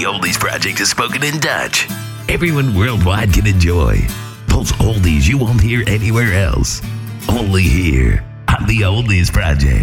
Oldies Project is spoken in Dutch. Everyone worldwide can enjoy. Those oldies you won't hear anywhere else. Only here on the Oldies Project.